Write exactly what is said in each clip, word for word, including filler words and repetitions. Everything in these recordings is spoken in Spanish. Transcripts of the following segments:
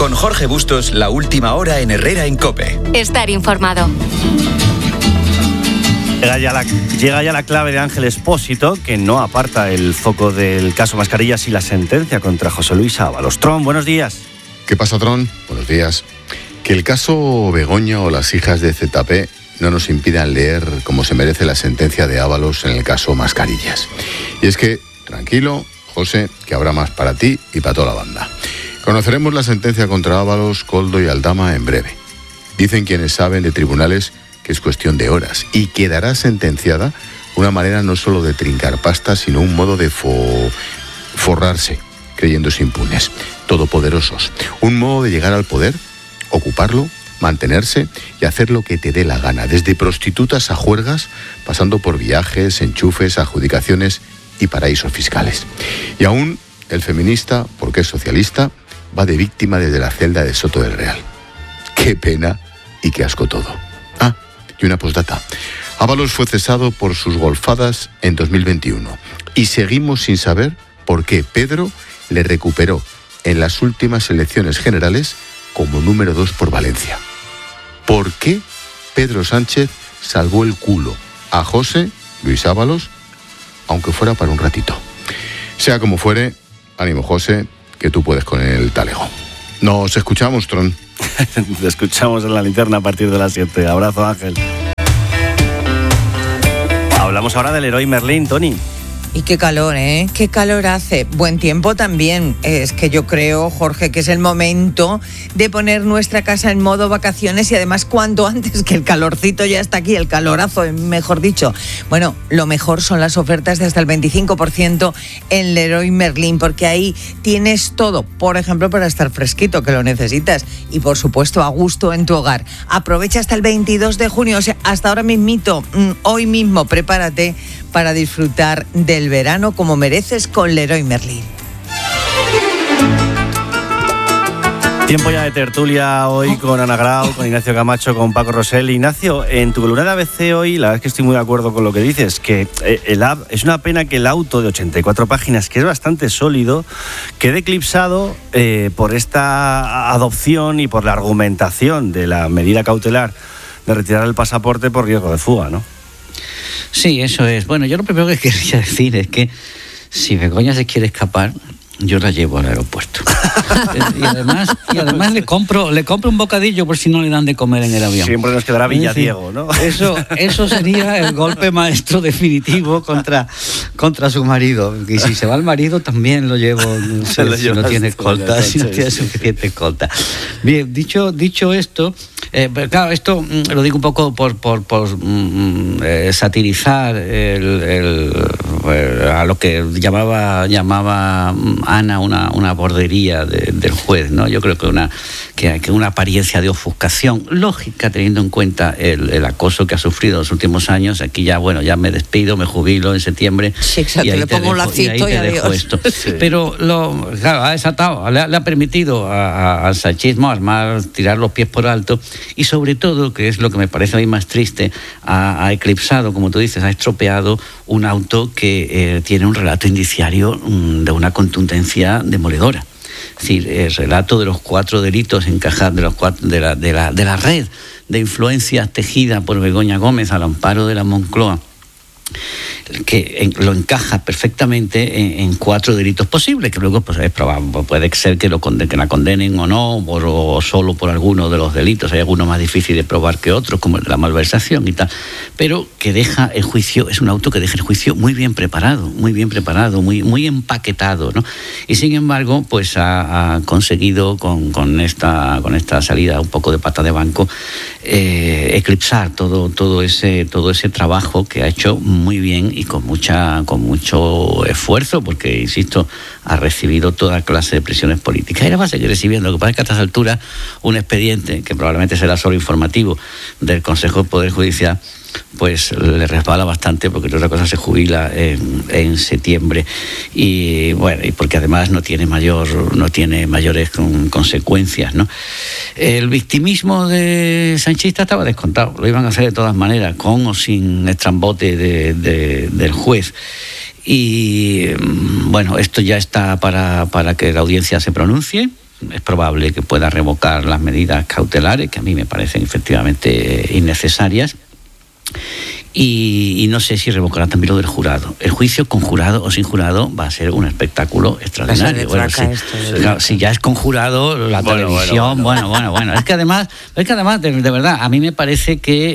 Con Jorge Bustos, la última hora en Herrera en COPE. Estar informado. Llega ya, la, llega ya la clave de Ángel Expósito, que no aparta el foco del caso Mascarillas y la sentencia contra José Luis Ábalos. Tron, buenos días. ¿Qué pasa, Tron? Buenos días. Que el caso Begoña o las hijas de Z P no nos impidan leer como se merece la sentencia de Ábalos en el caso Mascarillas. Y es que, tranquilo, José, que habrá más para ti y para toda la banda. Conoceremos la sentencia contra Ábalos, Koldo y Aldama en breve. Dicen quienes saben de tribunales que es cuestión de horas, y quedará sentenciada una manera no solo de trincar pasta, sino un modo de fo... forrarse, creyéndose impunes, todopoderosos. Un modo de llegar al poder, ocuparlo, mantenerse y hacer lo que te dé la gana, desde prostitutas a juergas, pasando por viajes, enchufes, adjudicaciones y paraísos fiscales. Y aún el feminista, porque es socialista, va de víctima desde la celda de Soto del Real. Qué pena y qué asco todo. Ah, y una postdata. Ábalos fue cesado por sus golfadas en dos mil veintiuno y seguimos sin saber por qué Pedro le recuperó en las últimas elecciones generales como número dos por Valencia. ¿Por qué Pedro Sánchez salvó el culo a José Luis Ábalos, aunque fuera para un ratito? Sea como fuere, ánimo, José, que tú puedes con el talego. Nos escuchamos, Tron. Te escuchamos en la linterna a partir de las siete. Abrazo, Ángel. Hablamos ahora del Leroy Merlin, Tony. Y qué calor, ¿eh? Qué calor hace. Buen tiempo también. Es que yo creo, Jorge, que es el momento de poner nuestra casa en modo vacaciones y además cuanto antes, que el calorcito ya está aquí, el calorazo, mejor dicho. Bueno, lo mejor son las ofertas de hasta el veinticinco por ciento en Leroy Merlin, porque ahí tienes todo, por ejemplo, para estar fresquito, que lo necesitas, y por supuesto a gusto en tu hogar. Aprovecha hasta el veintidós de junio, o sea, hasta ahora mismito, hoy mismo, prepárate para disfrutar del verano como mereces con Leroy Merlin. Tiempo ya de tertulia hoy con Ana Grau, con Ignacio Camacho, con Paco Rosell. Ignacio, en tu columna de A B C hoy, la verdad es que estoy muy de acuerdo con lo que dices, que el, es una pena que el auto de ochenta y cuatro páginas, que es bastante sólido, quede eclipsado eh, por esta adopción y por la argumentación de la medida cautelar de retirar el pasaporte por riesgo de fuga, ¿no? Sí, eso es. Bueno, yo lo primero que quería decir es que si Begoña se quiere escapar, yo la llevo al aeropuerto. y además, y además le compro le compro un bocadillo por si no le dan de comer en el avión. Siempre nos quedará Villadiego, ¿no? Eso, eso sería el golpe maestro definitivo contra, contra su marido. Y si se va el marido, también lo llevo, no sé, lo si no tiene escolta, si no tiene suficiente escolta. Bien, dicho, dicho esto, eh, claro, esto lo digo un poco por, por, por mm, eh, satirizar el, el, el, a lo que llamaba, llamaba Ana una, una bordería de, del juez, ¿no? Yo creo que una, que, que una apariencia de ofuscación lógica, teniendo en cuenta el, el acoso que ha sufrido en los últimos años. Aquí ya, bueno, ya me despido, me jubilo en septiembre. Sí, exacto, y ahí le pongo un lacito y, ahí y te adiós. dejo esto. Sí. Pero lo, claro, ha desatado, le, le ha permitido a, a, al sanchismo armar, tirar los pies por alto, y sobre todo, que es lo que me parece a mí más triste, ha, ha eclipsado, como tú dices, ha estropeado un auto que eh, tiene un relato indiciario um, de una contundencia demoledora. Es decir, el relato de los cuatro delitos encajados, de, los cuatro, de, la, de, la, de la red de influencias tejida por Begoña Gómez al amparo de la Moncloa, que en, lo encaja perfectamente en, en cuatro delitos posibles, que luego pues, es probable, puede ser que, lo conde, que la condenen o no, por, o solo por alguno de los delitos. Hay algunos más difíciles de probar que otros, como el de la malversación y tal, pero que deja el juicio, es un auto que deja el juicio muy bien preparado, muy bien preparado, muy, muy empaquetado, ¿no? Y sin embargo, pues ha, ha conseguido con, con, esta, con esta salida un poco de pata de banco eh, eclipsar todo, todo, ese, todo ese trabajo que ha hecho muy bien y con mucha con mucho esfuerzo, porque, insisto, ha recibido toda clase de presiones políticas. Y ahora va a seguir recibiendo. Lo que pasa es que a estas alturas un expediente, que probablemente será solo informativo, del Consejo de Poder Judicial, pues le resbala bastante, porque otra cosa se jubila en, en septiembre, y bueno, y porque además no tiene mayor no tiene mayores con, consecuencias, ¿no? El victimismo de sanchista estaba descontado, lo iban a hacer de todas maneras, con o sin estrambote de, de, del juez. Y bueno, esto ya está para, para que la audiencia se pronuncie. es probable que pueda revocar las medidas cautelares, que a mí me parecen efectivamente innecesarias. Y, y no sé si revocará también lo del jurado. El juicio con jurado o sin jurado va a ser un espectáculo extraordinario. Bueno, si, esto, claro, si ya es con jurado, la bueno, televisión, bueno, bueno, bueno, bueno. Es que además, es que además de, de verdad, a mí me parece que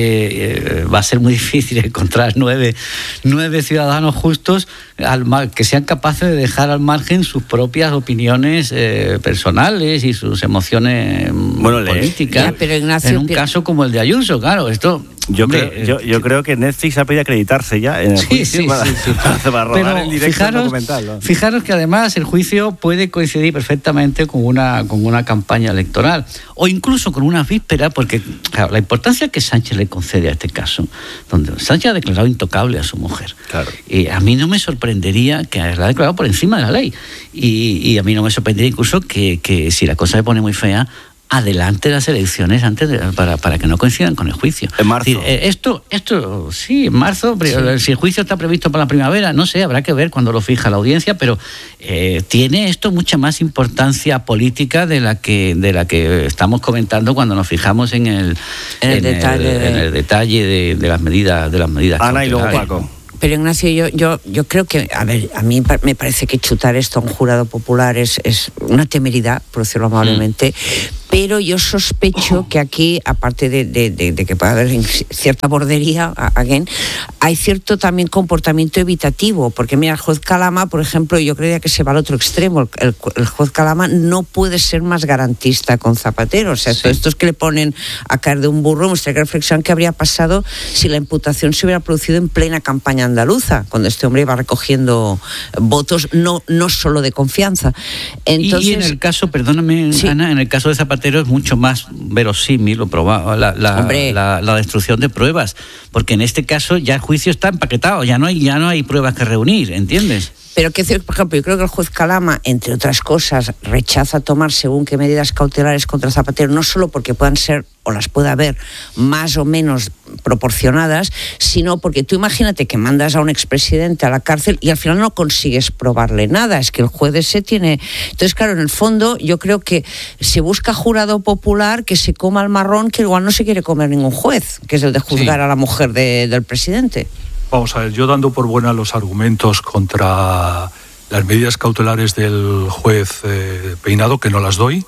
eh, va a ser muy difícil encontrar nueve, nueve ciudadanos justos al mar, que sean capaces de dejar al margen sus propias opiniones eh, personales y sus emociones bueno, políticas. Ya, pero Ignacio, en un pero... caso como el de Ayuso, claro, esto... Yo, hombre, creo, yo, yo creo que Netflix ha pedido acreditarse ya en el sí, juicio sí, para, sí, sí. para robar Pero el directo fijaros, documental, ¿no? Fijaros que además el juicio puede coincidir perfectamente con una, con una campaña electoral o incluso con una víspera, porque claro, la importancia que Sánchez le concede a este caso, donde Sánchez ha declarado intocable a su mujer. Claro. Y a mí no me sorprendería que la ha declarado por encima de la ley. Y, y a mí no me sorprendería incluso que, que si la cosa se pone muy fea, adelante las elecciones antes de, para, para que no coincidan con el juicio. En marzo. Es decir, esto, esto, sí, en marzo, sí. Si el juicio está previsto para la primavera, no sé, habrá que ver cuando lo fija la audiencia, pero eh, tiene esto mucha más importancia política de la que de la que estamos comentando cuando nos fijamos en el, en el en detalle, el, de... en el detalle de, de las medidas de las medidas. Ana y luego Paco. Pero Ignacio, yo, yo, yo creo que, a ver, a mí me parece que chutar esto a un jurado popular es, es una temeridad, por decirlo amablemente, mm. pero yo sospecho que aquí, aparte de, de, de, de que puede haber cierta bordería, again, hay cierto también comportamiento evitativo, porque mira, el juez Calama, por ejemplo, yo creía que se va al otro extremo, el, el juez Calama no puede ser más garantista con Zapatero, o sea, sí. Estos que le ponen a caer de un burro, muestra que reflexión qué habría pasado si la imputación se hubiera producido en plena campaña andaluza, cuando este hombre iba recogiendo votos no, no solo de confianza. Entonces, y en el caso, perdóname, sí. Ana, en el caso de Zapatero es mucho más verosímil o probado la, la, la, la destrucción de pruebas, porque en este caso ya el juicio está empaquetado, ya no hay, ya no hay pruebas que reunir, ¿entiendes? Pero que, por ejemplo, yo creo que el juez Calama, entre otras cosas, rechaza tomar según qué medidas cautelares contra Zapatero, no solo porque puedan ser, o las pueda haber, más o menos proporcionadas, sino porque tú imagínate que mandas a un expresidente a la cárcel y al final no consigues probarle nada, es que el juez ese tiene... Entonces, claro, en el fondo, yo creo que se busca jurado popular que se coma el marrón que igual no se quiere comer ningún juez, que es el de juzgar sí. a la mujer de, del presidente. Vamos a ver, yo dando por buena los argumentos contra las medidas cautelares del juez eh, Peinado, que no las doy,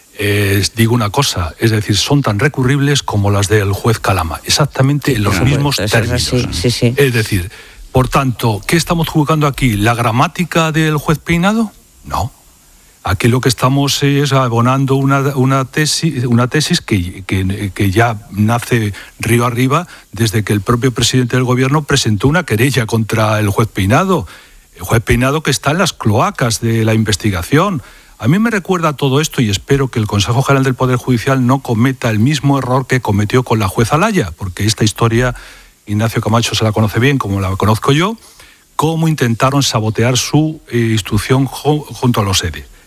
eh, digo una cosa, es decir, son tan recurribles como las del juez Calama, exactamente en los sí, mismos pues, términos. Sí, sí, sí. Es decir, por tanto, ¿qué estamos juzgando aquí? ¿La gramática del juez Peinado? No. Aquí lo que estamos es abonando una, una tesis, una tesis que, que, que ya nace río arriba desde que el propio presidente del gobierno presentó una querella contra el juez Peinado. El juez Peinado que está en las cloacas de la investigación. A mí me recuerda todo esto y espero que el Consejo General del Poder Judicial no cometa el mismo error que cometió con la jueza Laya, porque esta historia Ignacio Camacho se la conoce bien, como la conozco yo, cómo intentaron sabotear su eh, instrucción jo, junto a los E D E.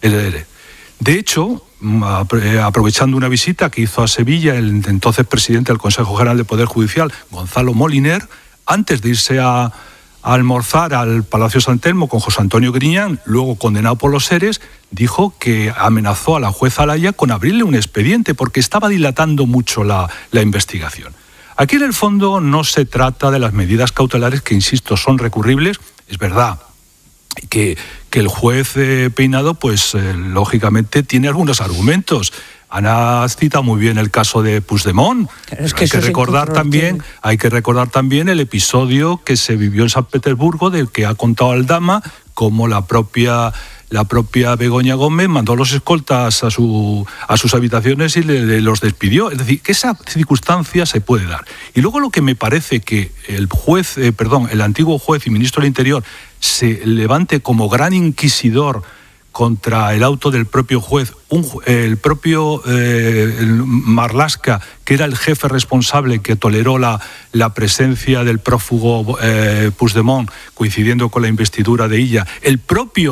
De hecho, aprovechando una visita que hizo a Sevilla el entonces presidente del Consejo General del Poder Judicial, Gonzalo Moliner, antes de irse a, a almorzar al Palacio San Telmo con José Antonio Griñán, luego condenado por los seres, dijo que amenazó a la jueza Laya con abrirle un expediente porque estaba dilatando mucho la, la investigación. Aquí en el fondo no se trata de las medidas cautelares que, insisto, son recurribles, es verdad. Que, que el juez eh, Peinado, pues eh, lógicamente tiene algunos argumentos. Ana cita muy bien el caso de Puigdemont. Claro, es que hay que recordar también, hay que recordar también el episodio que se vivió en San Petersburgo, del que ha contado Aldama, como la propia la propia Begoña Gómez mandó a los escoltas a su a sus habitaciones y le, le los despidió. Es decir, que esa circunstancia se puede dar. Y luego lo que me parece que el juez, eh, perdón, el antiguo juez y ministro del Interior se levante como gran inquisidor contra el auto del propio juez, un, el propio eh, el Marlaska, que era el jefe responsable que toleró la, la presencia del prófugo eh, Puigdemont, coincidiendo con la investidura de Illa, el propio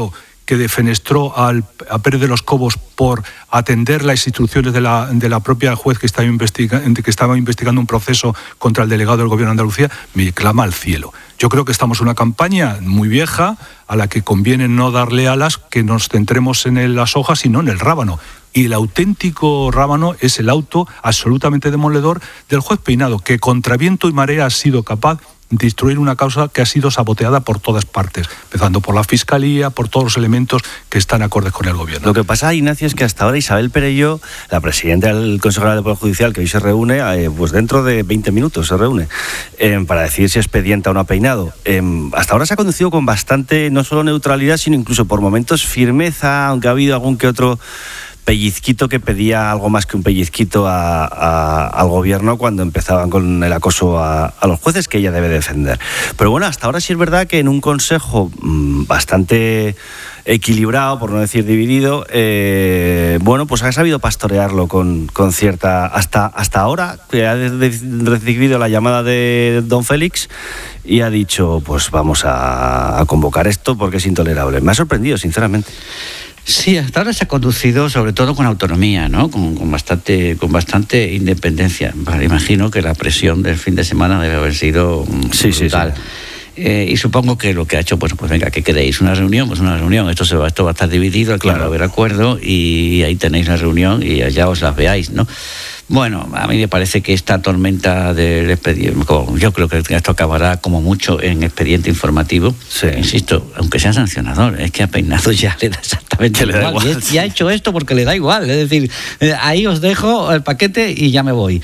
que defenestró al, a Pérez de los Cobos por atender las instrucciones de la, de la propia juez que estaba, investiga, que estaba investigando un proceso contra el delegado del Gobierno de Andalucía, me clama al cielo. Yo creo que estamos en una campaña muy vieja a la que conviene no darle alas, que nos centremos en el, las hojas y no en el rábano. Y el auténtico rábano es el auto absolutamente demoledor del juez Peinado, que contra viento y marea ha sido capaz de instruir una causa que ha sido saboteada por todas partes, empezando por la Fiscalía, por todos los elementos que están acordes con el Gobierno. Lo que pasa, Ignacio, es que hasta ahora Isabel Perelló, la presidenta del Consejo General del Poder Judicial, que hoy se reúne, eh, pues dentro de veinte minutos se reúne, eh, para decidir si expedienta o no a Peinado. Eh, hasta ahora se ha conducido con bastante, no solo neutralidad, sino incluso por momentos firmeza, aunque ha habido algún que otro pellizquito que pedía algo más que un pellizquito a, a, al gobierno cuando empezaban con el acoso a, a los jueces, que ella debe defender. Pero bueno, hasta ahora sí es verdad que en un consejo mmm, bastante equilibrado, por no decir dividido, eh, bueno, pues ha sabido pastorearlo con, con cierta... Hasta, hasta ahora, que ha de, de, recibido la llamada de don Félix y ha dicho, pues vamos a, a convocar esto porque es intolerable. Me ha sorprendido, sinceramente. Sí, hasta ahora se ha conducido sobre todo con autonomía, ¿no? Con, con bastante con bastante independencia. Vale, imagino que la presión del fin de semana debe haber sido sí, brutal. Sí, sí. Eh, y supongo que lo que ha hecho, bueno, pues venga, ¿qué queréis? ¿Una reunión? Pues una reunión. Esto se va, esto va a estar dividido, aquí claro, va a haber acuerdo y ahí tenéis la reunión y allá os las veáis, ¿no? Bueno, a mí me parece que esta tormenta del expediente, yo creo que esto acabará como mucho en expediente informativo. Sí. Insisto, aunque sea sancionador, es que a Peinado ya le da exactamente le da igual. igual. Y, y ha hecho esto porque le da igual. Es decir, eh, ahí os dejo el paquete y ya me voy.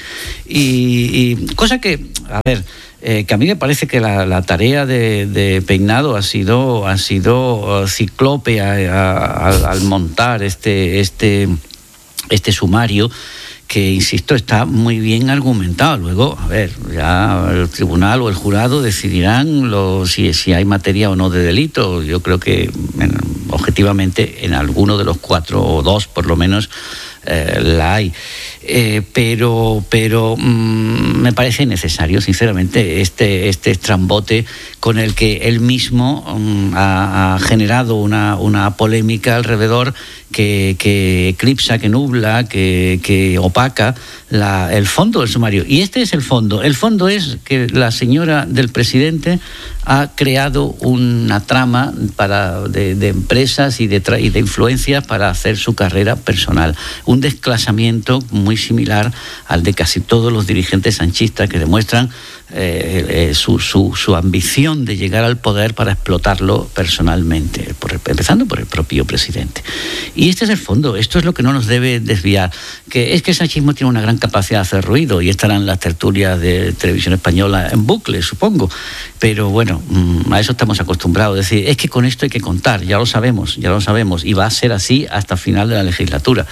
Y, y cosa que, a ver... Eh, que a mí me parece que la, la tarea de, de Peinado ha sido, ha sido ciclope a, a, a, al montar este, este, este sumario, que, insisto, está muy bien argumentado. Luego, a ver, ya el tribunal o el jurado decidirán lo, si, si hay materia o no de delito. Yo creo que, en, objetivamente, en alguno de los cuatro o dos, por lo menos, eh, la hay. Eh, pero pero mmm, me parece necesario, sinceramente, este, este estrambote con el que él mismo mmm, ha, ha generado una, una polémica alrededor que, que eclipsa, que nubla, que, que opaca la, el fondo del sumario. Y este es el fondo. El fondo es que la señora del presidente ha creado una trama para, de, de empresas y de, tra- y de influencias para hacer su carrera personal. Un desclasamiento muy similar al de casi todos los dirigentes sanchistas, que demuestran eh, eh, su, su, su ambición de llegar al poder para explotarlo personalmente, por, empezando por el propio presidente. Y este es el fondo, esto es lo que no nos debe desviar, que es que el sanchismo tiene una gran capacidad de hacer ruido y estarán las tertulias de televisión española en bucle, supongo, pero bueno, a eso estamos acostumbrados, es decir, es que con esto hay que contar, ya lo sabemos, ya lo sabemos, y va a ser así hasta el final de la legislatura.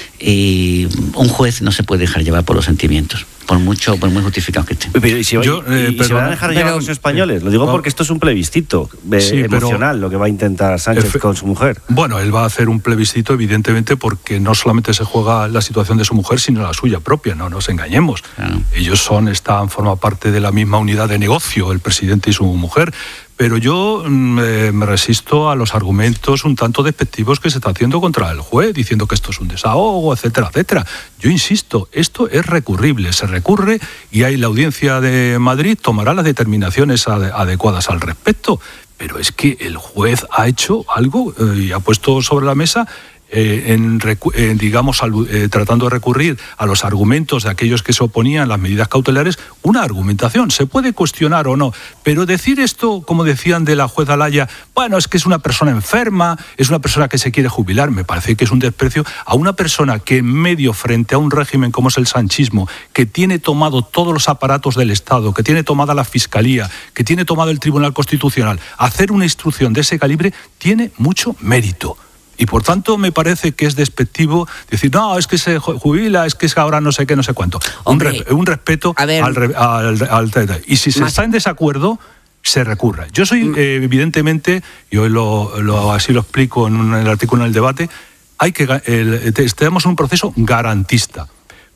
Y un juez no se puede dejar llevar por los sentimientos, por mucho, por muy justificados que estén. Pero, ¿y si, Yo, eh, y, y se van a dejar pero, llevar los españoles? Lo digo porque esto es un plebiscito eh, sí, emocional, pero, lo que va a intentar Sánchez con su mujer. Bueno, él va a hacer un plebiscito, evidentemente, porque no solamente se juega la situación de su mujer, sino la suya propia, no nos engañemos. Claro. Ellos son, están, forman parte de la misma unidad de negocio, el presidente y su mujer. Pero yo eh, me resisto a los argumentos un tanto despectivos que se está haciendo contra el juez, diciendo que esto es un desahogo, etcétera, etcétera. Yo insisto, esto es recurrible, se recurre y ahí la Audiencia de Madrid tomará las determinaciones ad- adecuadas al respecto. Pero es que el juez ha hecho algo eh, y ha puesto sobre la mesa... Eh, en, eh, digamos, eh, tratando de recurrir a los argumentos de aquellos que se oponían a las medidas cautelares, una argumentación. Se puede cuestionar o no, pero decir esto, como decían de la juez Alaya, bueno, es que es una persona enferma, es una persona que se quiere jubilar, me parece que es un desprecio a una persona que en medio, frente a un régimen como es el sanchismo, que tiene tomado todos los aparatos del Estado, que tiene tomada la Fiscalía, que tiene tomado el Tribunal Constitucional, hacer una instrucción de ese calibre tiene mucho mérito. Y por tanto me parece que es despectivo decir, no, es que se jubila, es que es ahora no sé qué, no sé cuánto. Un, re, un respeto al, al, al... Y si se más... está en desacuerdo, se recurra. Yo soy, eh, evidentemente, y hoy lo, lo, así lo explico en, un, en el artículo en el debate, hay que el, tenemos un proceso garantista.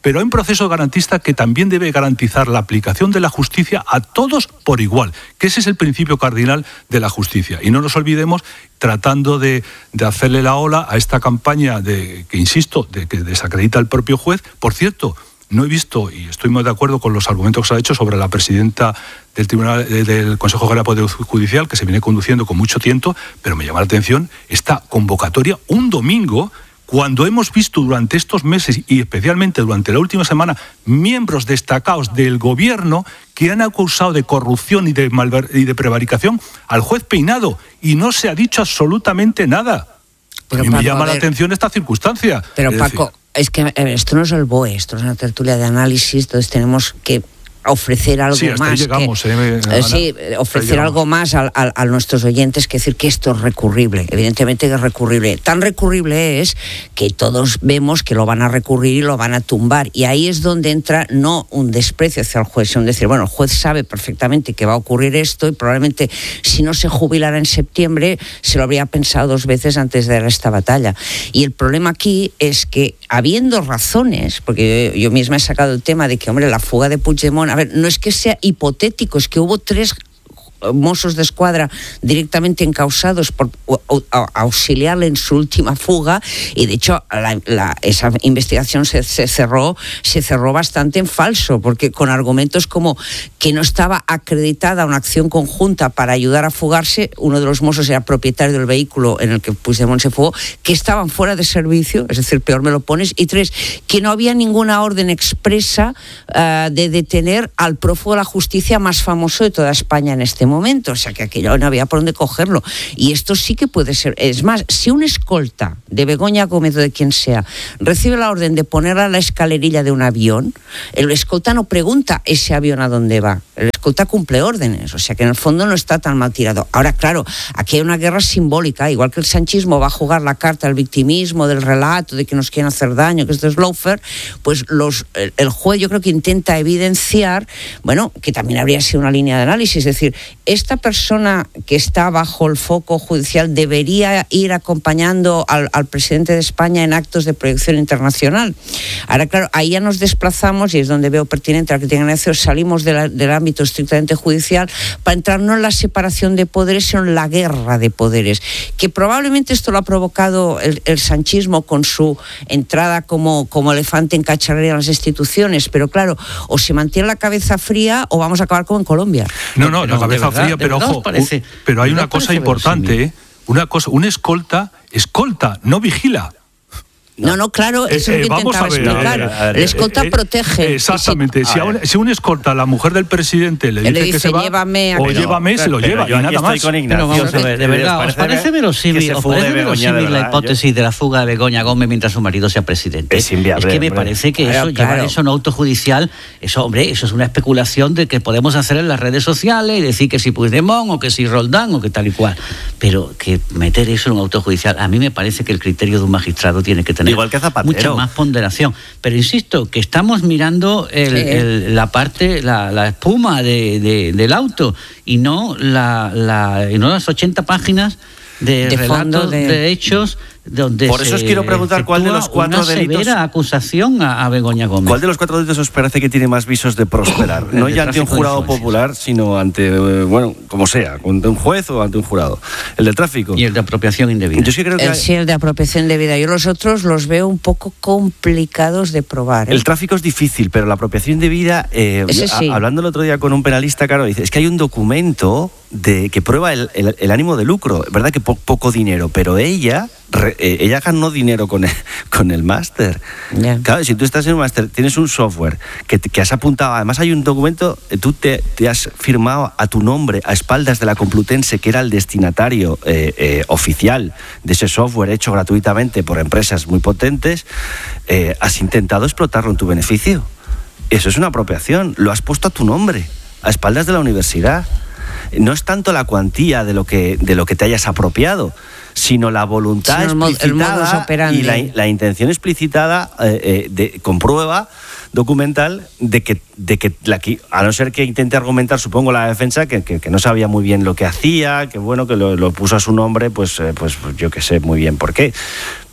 pero hay un proceso garantista que también debe garantizar la aplicación de la justicia a todos por igual, que ese es el principio cardinal de la justicia. Y no nos olvidemos, tratando de, de hacerle la ola a esta campaña de que, insisto, de que desacredita al propio juez. Por cierto, no he visto, y estoy muy de acuerdo con los argumentos que se ha hecho sobre la presidenta del Tribunal del Consejo General del Poder Judicial, que se viene conduciendo con mucho tiento, pero me llama la atención esta convocatoria un domingo, cuando hemos visto durante estos meses y especialmente durante la última semana miembros destacados del gobierno que han acusado de corrupción y de, malver- y de prevaricación al juez Peinado, y no se ha dicho absolutamente nada. Pero, a mí Paco, me llama a la ver, atención esta circunstancia. Pero Es Paco, decir, es que eh, esto no es el B O E, esto es una tertulia de análisis, entonces tenemos que ofrecer algo sí, hasta más. ahí llegamos, que, eh, eh, sí, ofrecer algo más a, a, a nuestros oyentes, que decir que esto es recurrible, evidentemente que es recurrible. Tan recurrible es que todos vemos que lo van a recurrir y lo van a tumbar, y ahí es donde entra no un desprecio hacia el juez, sino decir, bueno, el juez sabe perfectamente que va a ocurrir esto y probablemente si no se jubilara en septiembre se lo habría pensado dos veces antes de dar esta batalla. Y el problema aquí es que, habiendo razones, porque yo, yo misma he sacado el tema de que, hombre, la fuga de Puigdemont, a ver, no es que sea hipotético, es que hubo tres Mossos de Escuadra directamente encausados por o, o, auxiliarle en su última fuga, y de hecho la, la, esa investigación se, se cerró se cerró bastante en falso, porque con argumentos como que no estaba acreditada una acción conjunta para ayudar a fugarse, uno de los Mossos era propietario del vehículo en el que Puigdemont se fugó, que estaban fuera de servicio, es decir, peor me lo pones, y tres, que no había ninguna orden expresa uh, de detener al prófugo de la justicia más famoso de toda España en este momento, o sea que aquello no había por dónde cogerlo. Y esto sí que puede ser, es más, si un escolta de Begoña Gómez o de quien sea recibe la orden de ponerla a la escalerilla de un avión, el escolta no pregunta ese avión a dónde va, el escolta cumple órdenes, o sea que en el fondo no está tan mal tirado. Ahora, claro, aquí hay una guerra simbólica, igual que el sanchismo va a jugar la carta del victimismo, del relato, de que nos quieren hacer daño, que esto es lawfare, pues los, el, el juez yo creo que intenta evidenciar, bueno, que también habría sido una línea de análisis, es decir, esta persona que está bajo el foco judicial debería ir acompañando al, al presidente de España en actos de proyección internacional. Ahora, claro, ahí ya nos desplazamos, y es donde veo pertinente la crítica de Ignacio, salimos de la, del ámbito estrictamente judicial para entrar no en la separación de poderes, sino en la guerra de poderes, que probablemente esto lo ha provocado el, el sanchismo con su entrada como, como elefante en cacharrería en las instituciones, pero claro, o se mantiene la cabeza fría o vamos a acabar como en Colombia. No, no, la cabeza verdad, fría, pero ojo, parece, pero hay una parece cosa importante, ¿eh? Una cosa, un escolta, escolta, no vigila. No, no, claro, eso Eh, es eh, lo que vamos intentaba a ver, explicar. a ver, a ver, el escolta eh, eh, protege. Exactamente. Si, a un, si un escolta a la mujer del presidente le Él dice, le que dice, se va, llévame a o casa. llévame, se lo Pero lleva, yo y aquí nada estoy más. con Ignacio. Pero vamos a ver, de verdad, ¿os parece verosímil, ¿os parece verosímil la hipótesis de la fuga de Begoña Gómez mientras su marido sea presidente? Es inviable, Es que me hombre. parece que Claro, eso, claro. llevar eso en auto judicial, eso, hombre, eso es una especulación de que podemos hacer en las redes sociales y decir que si Puigdemont o que si Roldán o que tal y cual. Pero que meter eso en un auto judicial, a mí me parece que el criterio de un magistrado tiene que tener Igual que Zapatero. mucha más ponderación. Pero insisto, que estamos mirando el, Sí. el, la parte, la, la espuma de, de, del auto y no, la, la, y no las ochenta páginas de, De relatos fondo de- de hechos donde Por eso os se quiero preguntar cuál de efectúa los cuatro una delitos- severa acusación a, a Begoña Gómez. ¿Cuál de los cuatro delitos os parece que tiene más visos de prosperar? El No de ya ante un tráfico de jurado influencias. popular, sino ante, eh, bueno, como sea, ante un juez o ante un jurado. El del tráfico. Y el de apropiación indebida. Yo sí creo que El, hay- sí, el de apropiación de vida. Yo los otros los veo un poco complicados de probar, ¿eh? el tráfico es difícil, pero la apropiación de vida, eh, Ese sí. a- hablando el otro día con un penalista, claro, dice, es que hay un documento de que prueba el, el- el ánimo de lucro, verdad que po- poco dinero, pero ella, re- eh, ella ganó dinero con el, con el máster. Ya. Claro, si tú estás en un máster, tienes un software que, te- que has apuntado, además hay un documento, eh, tú te, te has firmado a tu nombre, a espaldas de la Complutense, que era el destinatario eh, eh, oficial de ese software hecho gratuitamente por empresas muy potentes, eh, has intentado explotarlo en tu beneficio. Eso es una apropiación, lo has puesto a tu nombre, a espaldas de la universidad. No es tanto la cuantía de lo que, de lo que te hayas apropiado, sino la voluntad Sino el mod- el explicitada modus operandi. y la, la intención explicitada eh, eh, de, con prueba documental de que, de que la, que- a no ser que intente argumentar, supongo, la defensa, que, que, que no sabía muy bien lo que hacía, que bueno, que lo, lo puso a su nombre, pues, eh, pues, pues yo que sé muy bien por qué.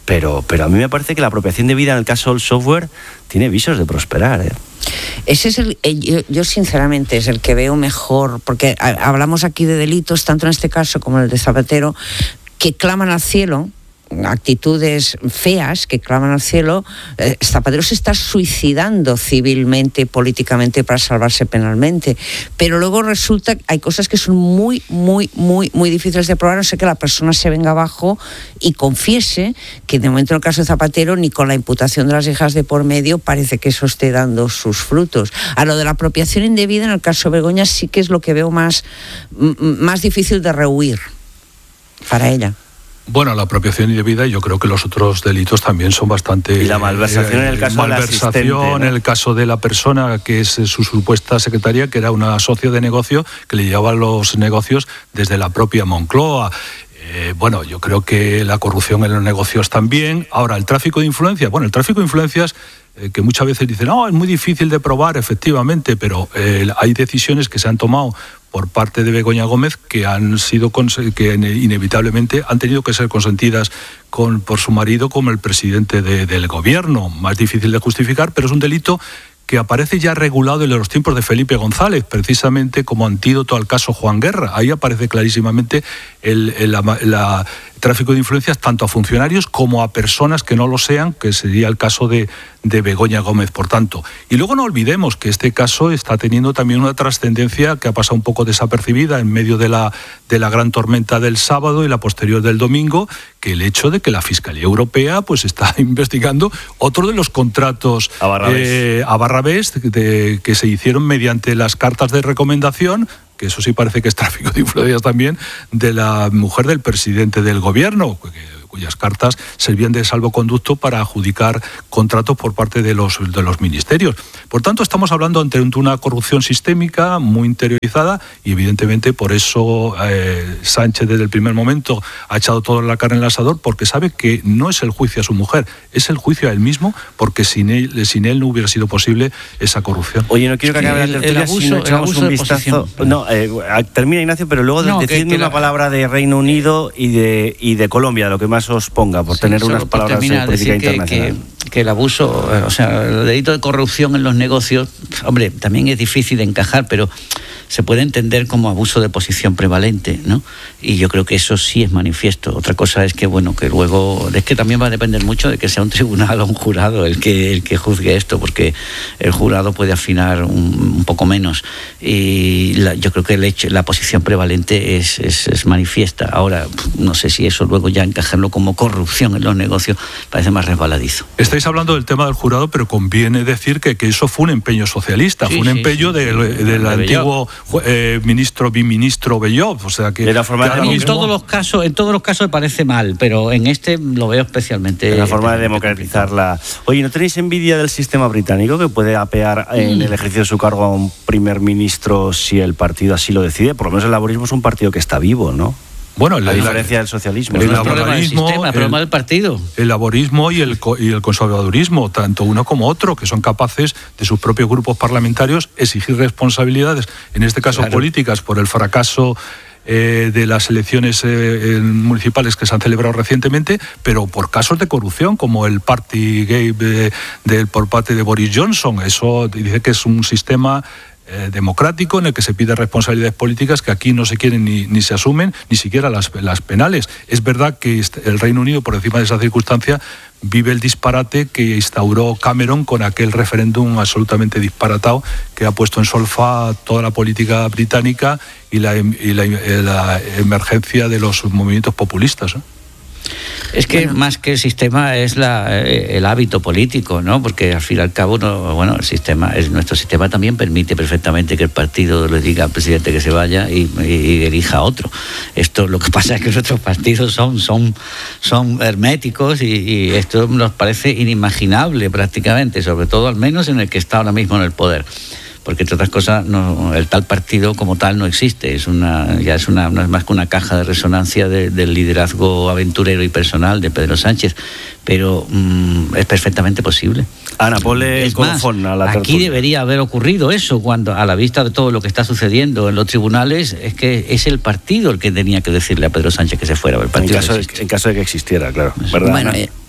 pero, pero a mí me parece que la apropiación de vida en el caso del software tiene visos de prosperar, ¿eh? Ese es el, yo, yo sinceramente es el que veo mejor, porque hablamos aquí de delitos, tanto en este caso como en el de Zapatero, que claman al cielo, actitudes feas que claman al cielo. eh, Zapatero se está suicidando civilmente, políticamente, para salvarse penalmente, pero luego resulta que hay cosas que son muy, muy, muy, muy difíciles de probar, no sé, que la persona se venga abajo y confiese que de momento en el caso de Zapatero, ni con la imputación de las hijas de por medio, parece que eso esté dando sus frutos. A lo de la apropiación indebida en el caso de Begoña sí que es lo que veo más, m- más difícil de rehuir para ella. Bueno, la apropiación indebida, yo creo que los otros delitos también son bastante... Y la malversación en el caso de la asistente, ¿no? En el caso de la persona que es su supuesta secretaria, que era una socia de negocio que le llevaba los negocios desde la propia Moncloa. Eh, bueno, yo creo que la corrupción en los negocios también. Ahora, el tráfico de influencias. Bueno, el tráfico de influencias, eh, que muchas veces dicen, no, es muy difícil de probar, efectivamente, pero eh, hay decisiones que se han tomado por parte de Begoña Gómez que han sido que inevitablemente han tenido que ser consentidas con, por su marido como el presidente de, del gobierno. Más difícil de justificar, pero es un delito que aparece ya regulado en los tiempos de Felipe González, precisamente como antídoto al caso Juan Guerra. Ahí aparece clarísimamente el, el, la, la tráfico de influencias tanto a funcionarios como a personas que no lo sean, que sería el caso de, de Begoña Gómez, por tanto. Y luego no olvidemos que este caso está teniendo también una trascendencia que ha pasado un poco desapercibida en medio de la, de la gran tormenta del sábado y la posterior del domingo, que el hecho de que la Fiscalía Europea pues está investigando otro de los contratos a Barrabés, eh, a Barrabés de, que se hicieron mediante las cartas de recomendación, que eso sí parece que es tráfico de influencias también, de la mujer del presidente del gobierno, que, cuyas cartas servían de salvoconducto para adjudicar contratos por parte de los, de los ministerios. Por tanto, estamos hablando ante una corrupción sistémica muy interiorizada y evidentemente por eso eh, Sánchez desde el primer momento ha echado toda la carne en el asador, porque sabe que no es el juicio a su mujer, es el juicio a él mismo, porque sin él, sin él no hubiera sido posible esa corrupción. Oye, no quiero que acabe la tertulia si no echamos un vistazo. No, eh, termina Ignacio, pero luego no, decidme una la... palabra de Reino Unido y de, y de Colombia, lo que más os ponga, por sí, tener unas palabras de política internacional. Que, que el abuso, o sea, el delito de corrupción en los negocios, hombre, también es difícil de encajar, pero se puede entender como abuso de posición prevalente, ¿no? Y yo creo que eso sí es manifiesto. Otra cosa es que, bueno, que luego, es que también va a depender mucho de que sea un tribunal o un jurado el que, el que juzgue esto, porque el jurado puede afinar un, un poco menos. Y la, yo creo que el hecho, la posición prevalente es, es, es manifiesta. Ahora, no sé si eso luego ya encajarlo como corrupción en los negocios parece más resbaladizo. Estáis hablando del tema del jurado, pero conviene decir que, que eso fue un empeño socialista, sí, fue un sí, empeño sí, del, sí, del de antiguo eh, ministro, biministro Bellof, o sea que... De la forma de en, mismo... todos los casos, en todos los casos me parece mal, pero en este lo veo especialmente... De la forma de democratizarla. Oye, ¿no tenéis envidia del sistema británico que puede apear mm. en el ejercicio de su cargo a un primer ministro si el partido así lo decide? Por lo menos el laborismo es un partido que está vivo, ¿no? Bueno, la, la diferencia del socialismo. El, el laborismo, el, problema del partido. El laborismo y el, y el conservadurismo, tanto uno como otro, que son capaces de sus propios grupos parlamentarios exigir responsabilidades, en este caso claro. políticas, por el fracaso eh, de las elecciones eh, municipales que se han celebrado recientemente, pero por casos de corrupción, como el Partygate de, de, por parte de Boris Johnson. Eso dice que es un sistema... Eh, democrático en el que se pide responsabilidades políticas que aquí no se quieren ni, ni se asumen, ni siquiera las, las penales. Es verdad que el Reino Unido, por encima de esa circunstancia, vive el disparate que instauró Cameron con aquel referéndum absolutamente disparatado que ha puesto en solfa toda la política británica y la, y la, la emergencia de los movimientos populistas, ¿eh? Es que bueno. más que el sistema es la, el hábito político, ¿no? Porque al fin y al cabo, no, bueno, el sistema, el, nuestro sistema también permite perfectamente que el partido le diga al presidente que se vaya y, y, y elija a otro. Esto, lo que pasa es que nuestros partidos son, son, son herméticos y, y esto nos parece inimaginable prácticamente, sobre todo al menos en el que está ahora mismo en el poder. Porque entre otras cosas no, el tal partido como tal no existe, es una ya es una no es más que una caja de resonancia de, del liderazgo aventurero y personal de Pedro Sánchez, pero mmm, es perfectamente posible. Ana, ponle el colofón a la tertulia. Aquí debería haber ocurrido eso, cuando a la vista de todo lo que está sucediendo en los tribunales, es que es el partido el que tenía que decirle a Pedro Sánchez que se fuera. El partido en, caso de, en caso de que existiera, claro, ¿verdad? Bueno, eh,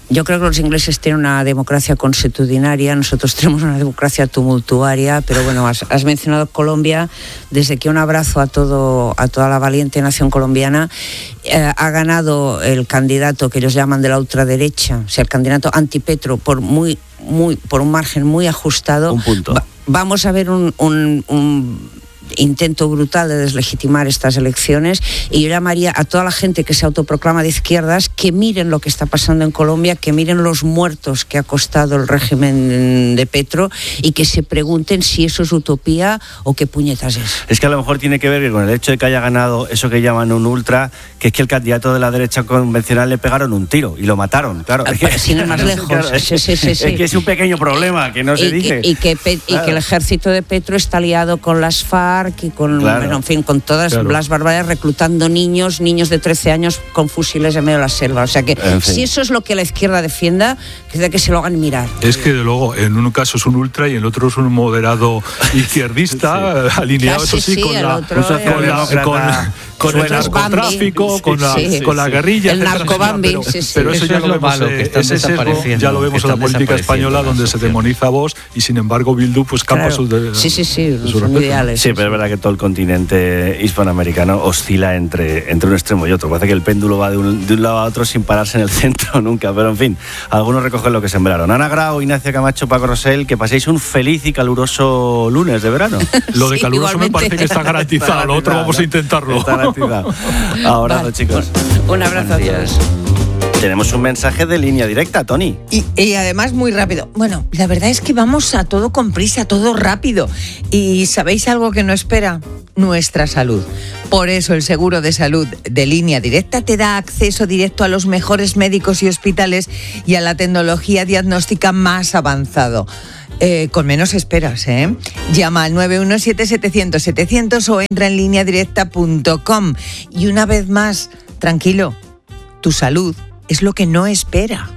Yo creo que los ingleses tienen una democracia consuetudinaria, nosotros tenemos una democracia tumultuaria, pero bueno, has, has mencionado Colombia, desde que un abrazo a todo a toda la valiente nación colombiana, eh, ha ganado el candidato que ellos llaman de la ultraderecha, o sea, el candidato anti-Petro, por muy muy por un margen muy ajustado. Un punto. Va, vamos a ver un, un, un intento brutal de deslegitimar estas elecciones, y yo llamaría a toda la gente que se autoproclama de izquierdas que miren lo que está pasando en Colombia, que miren los muertos que ha costado el régimen de Petro y que se pregunten si eso es utopía o qué puñetas es. Es que a lo mejor tiene que ver que con el hecho de que haya ganado eso que llaman un ultra, que es que el candidato de la derecha convencional le pegaron un tiro y lo mataron, claro. Ah, es que, sin ir más lejos. Claro, es, sí, sí, sí, sí. es que es un pequeño problema que no se y dice. Que, y, que Pe- claro. y que el ejército de Petro está aliado con las FARC y con, claro. bueno, en fin, con todas claro. las barbaridades, reclutando niños, niños de trece años con fusiles en medio de la selva. O sea que en fin. Si eso es lo que la izquierda defienda, que, que se lo hagan mirar. Es que, de luego, en un caso es un ultra y en el otro es un moderado izquierdista, sí. alineado, Casi, eso sí, sí, con, la, otro, con, la, con, con el narcotráfico, con la, sí, con la guerrilla, el narcobambi, pero, sí, sí. pero eso, eso ya, lo vemos, malo, eh, que ese sesgo ya lo vemos en la política española, donde se demoniza a Vox y sin embargo Bildu pues campa claro. sus de, sí, sí, sí, sus son ideales. Sí, pero es verdad que todo el continente hispanoamericano oscila entre, entre un extremo y otro. Parece que el péndulo va de un, de un lado a otro sin pararse en el centro nunca, pero en fin, algunos recogen lo que sembraron. Ana Grau, Ignacio Camacho, Paco Rosell, que paséis un feliz y caluroso lunes de verano. Lo de sí, caluroso igualmente. me parece que está garantizado, está lo otro vamos a intentarlo. Está garantizado. Ahora, vale. Chicos. Un abrazo a todos. Tenemos un mensaje de línea directa, Tony. Y, y además muy rápido. Bueno, la verdad es que vamos a todo con prisa, todo rápido. ¿Y sabéis algo que no espera? Nuestra salud. Por eso el seguro de salud de Línea Directa te da acceso directo a los mejores médicos y hospitales y a la tecnología diagnóstica más avanzado. Eh, con menos esperas, ¿eh? Llama al nueve uno siete, setecientos, setecientos o entra en línea directa punto com. Y una vez más, tranquilo, tu salud es lo que no espera.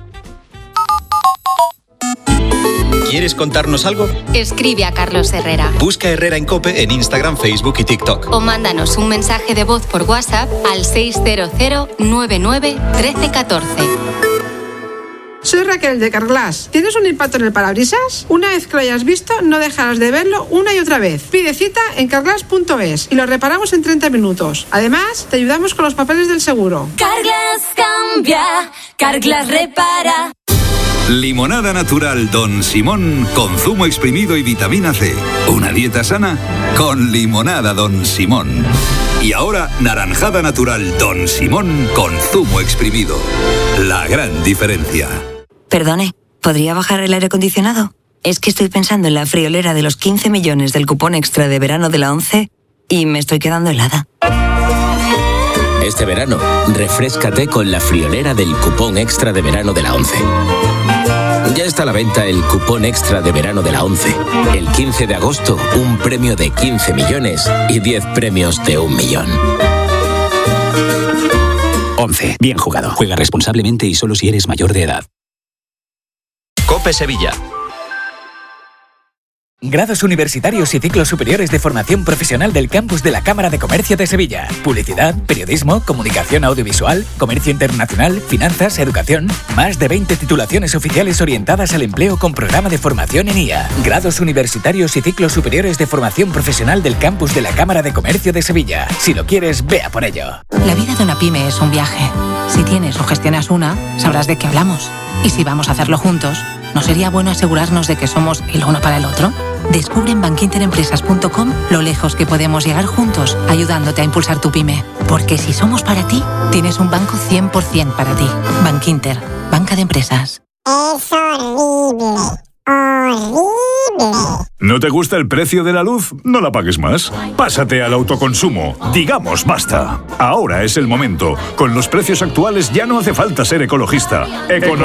¿Quieres contarnos algo? Escribe a Carlos Herrera. Busca Herrera en COPE en Instagram, Facebook y TikTok. O mándanos un mensaje de voz por WhatsApp al seis cero cero, nueve nueve, uno tres uno cuatro. Soy Raquel de Carglass. ¿Tienes un impacto en el parabrisas? Una vez que lo hayas visto, no dejarás de verlo una y otra vez. Pide cita en carglass punto es y lo reparamos en treinta minutos. Además, te ayudamos con los papeles del seguro. Carglass cambia, Carglass repara. Limonada natural Don Simón con zumo exprimido y vitamina C. Una dieta sana con limonada Don Simón. Y ahora, naranjada natural Don Simón con zumo exprimido. La gran diferencia. Perdone, ¿podría bajar el aire acondicionado? Es que estoy pensando en la friolera de los quince millones del cupón extra de verano de la ONCE y me estoy quedando helada. Este verano, refréscate con la friolera del cupón extra de verano de la ONCE. Ya está a la venta el cupón extra de verano de la ONCE. El quince de agosto, un premio de quince millones y diez premios de un millón. ONCE. Bien jugado. Juega responsablemente y solo si eres mayor de edad. COPE Sevilla. Grados universitarios y ciclos superiores de formación profesional del campus de la Cámara de Comercio de Sevilla. Publicidad, periodismo, comunicación audiovisual, comercio internacional, finanzas, educación. Más de veinte titulaciones oficiales orientadas al empleo con programa de formación en I A. Grados universitarios y ciclos superiores de formación profesional del campus de la Cámara de Comercio de Sevilla. Si lo quieres, vea por ello. La vida de una pyme es un viaje. Si tienes o gestionas una, sabrás de qué hablamos. Y si vamos a hacerlo juntos, ¿no sería bueno asegurarnos de que somos el uno para el otro? Descubre en bankinterempresas punto com lo lejos que podemos llegar juntos, ayudándote a impulsar tu pyme. Porque si somos para ti, tienes un banco cien por ciento para ti. Bankinter, banca de empresas. Es horrible, horrible. ¿No te gusta el precio de la luz? No la pagues más. Pásate al autoconsumo. Digamos basta. Ahora es el momento. Con los precios actuales ya no hace falta ser ecologista.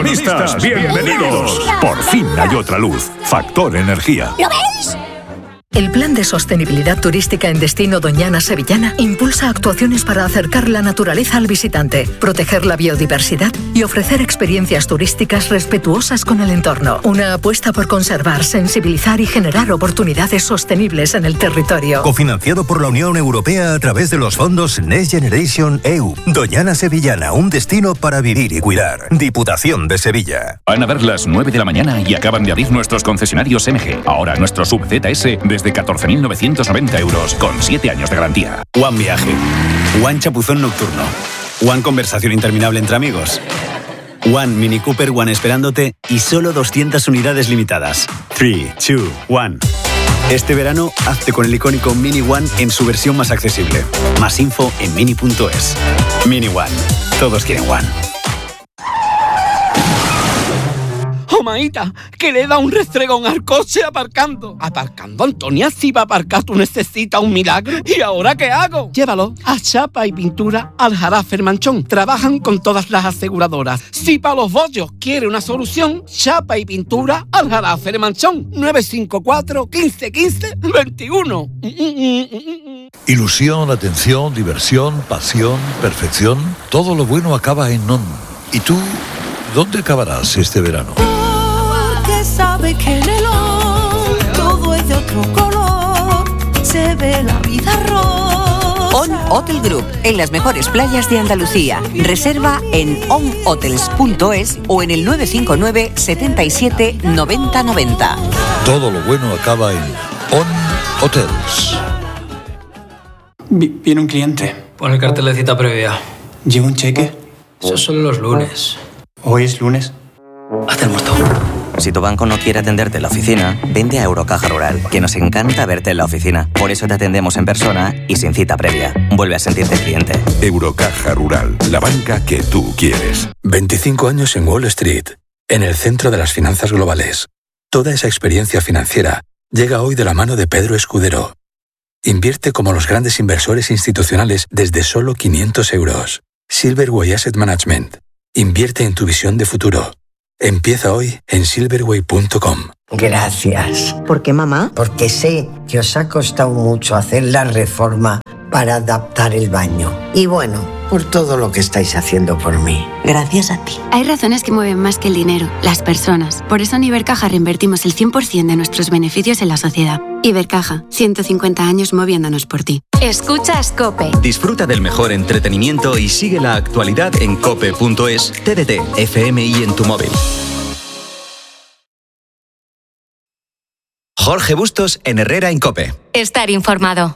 Economistas, bienvenidos. Por fin hay otra luz. Factor Energía. ¿Lo veis? El Plan de Sostenibilidad Turística en Destino Doñana Sevillana impulsa actuaciones para acercar la naturaleza al visitante, proteger la biodiversidad y ofrecer experiencias turísticas respetuosas con el entorno. Una apuesta por conservar, sensibilizar y generar oportunidades sostenibles en el territorio. Cofinanciado por la Unión Europea a través de los fondos Next Generation E U. Doñana Sevillana, un destino para vivir y cuidar. Diputación de Sevilla. Van a dar las nueve de la mañana y acaban de abrir nuestros concesionarios M G. Ahora nuestro sub Z S desde catorce mil novecientos noventa euros con siete años de garantía. One Viaje. One Chapuzón Nocturno. One Conversación Interminable entre amigos. One Mini Cooper One esperándote y solo doscientas unidades limitadas. tres, dos, uno. Este verano, hazte con el icónico Mini One en su versión más accesible. Más info en mini punto es. Mini One. Todos quieren One. Oh, maíta, que le da un restregón al coche aparcando. Aparcando, Antonia, si va a aparcar tú necesitas un milagro. ¿Y ahora qué hago? Llévalo a Chapa y Pintura Aljarafe Manchón. Trabajan con todas las aseguradoras. Si para los bollos quiere una solución, Chapa y Pintura Aljarafe Manchón. nueve cinco cuatro, quince, quince, veintiuno. Ilusión, atención, diversión, pasión, perfección. Todo lo bueno acaba en Non. ¿Y tú dónde acabarás este verano? Porque sabe que en el On todo es de otro color, se ve la vida rosa. On Hotel Group, en las mejores playas de Andalucía. Reserva en on hotels punto es o en el nueve cinco nueve, setenta y siete, noventa noventa. Todo lo bueno acaba en On Hotels. Viene un cliente. Pon el cartel de cita previa. ¿Lleva un cheque? Esos son los lunes. ¿Hoy es lunes? Haz el muerto. Si tu banco no quiere atenderte en la oficina, vente a Eurocaja Rural, que nos encanta verte en la oficina. Por eso te atendemos en persona y sin cita previa. Vuelve a sentirte cliente. Eurocaja Rural, la banca que tú quieres. veinticinco años en Wall Street, en el centro de las finanzas globales. Toda esa experiencia financiera llega hoy de la mano de Pedro Escudero. Invierte como los grandes inversores institucionales desde solo quinientos euros. Silverway Asset Management. Invierte en tu visión de futuro. Empieza hoy en silverway punto com. Gracias. ¿Por qué, mamá? Porque sé que os ha costado mucho hacer la reforma para adaptar el baño. Y bueno, por todo lo que estáis haciendo por mí. Gracias a ti. Hay razones que mueven más que el dinero, las personas. Por eso en Ibercaja reinvertimos el cien por ciento de nuestros beneficios en la sociedad. Ibercaja, ciento cincuenta años moviéndonos por ti. Escuchas COPE. Disfruta del mejor entretenimiento y sigue la actualidad en cope punto es, T D T, F M y en tu móvil. Jorge Bustos en Herrera en COPE. Estar informado.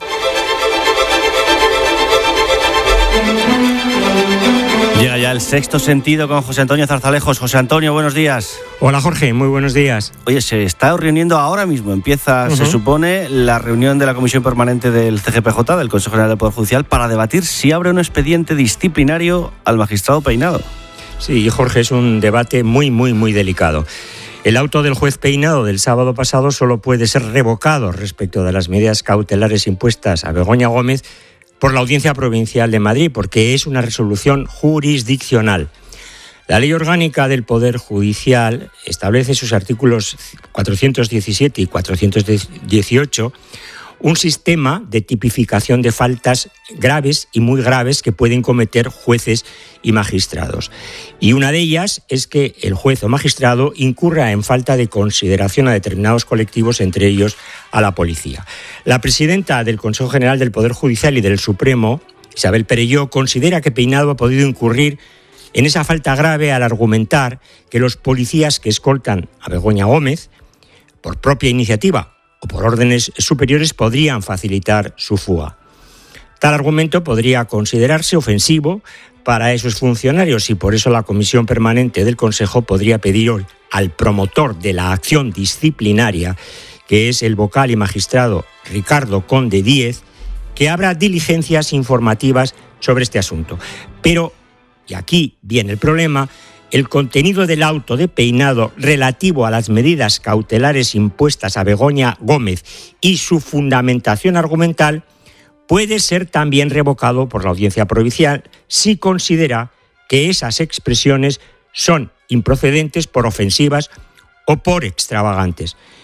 Llega ya el Sexto Sentido con José Antonio Zarzalejos. José Antonio, buenos días. Hola Jorge, muy buenos días. Oye, se está reuniendo ahora mismo, empieza, uh-huh. se supone, la reunión de la Comisión Permanente del C G P J, del Consejo General del Poder Judicial, para debatir si abre un expediente disciplinario al magistrado Peinado. Sí, Jorge, es un debate muy, muy, muy delicado. El auto del juez Peinado del sábado pasado solo puede ser revocado respecto de las medidas cautelares impuestas a Begoña Gómez por la Audiencia Provincial de Madrid, porque es una resolución jurisdiccional. La Ley Orgánica del Poder Judicial establece sus artículos cuatrocientos diecisiete y cuatrocientos dieciocho un sistema de tipificación de faltas graves y muy graves que pueden cometer jueces y magistrados. Y una de ellas es que el juez o magistrado incurra en falta de consideración a determinados colectivos, entre ellos a la policía. La presidenta del Consejo General del Poder Judicial y del Supremo, Isabel Perelló, considera que Peinado ha podido incurrir en esa falta grave al argumentar que los policías que escoltan a Begoña Gómez, por propia iniciativa o por órdenes superiores, podrían facilitar su fuga. Tal argumento podría considerarse ofensivo para esos funcionarios y por eso la Comisión Permanente del Consejo podría pedir hoy al promotor de la acción disciplinaria, que es el vocal y magistrado Ricardo Conde Díez, que abra diligencias informativas sobre este asunto. Pero, y aquí viene el problema, el contenido del auto de Peinado relativo a las medidas cautelares impuestas a Begoña Gómez y su fundamentación argumental puede ser también revocado por la Audiencia Provincial si considera que esas expresiones son improcedentes por ofensivas o por extravagantes.